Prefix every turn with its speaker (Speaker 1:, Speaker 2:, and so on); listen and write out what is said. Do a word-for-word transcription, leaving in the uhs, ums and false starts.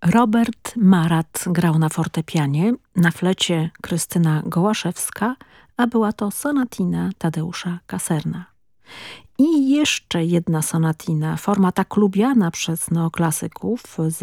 Speaker 1: Robert Marat grał na fortepianie, na flecie Krystyna Gołaszewska, a była to sonatina Tadeusza Kasserna. I jeszcze jedna sonatina, forma tak lubiana przez neoklasyków,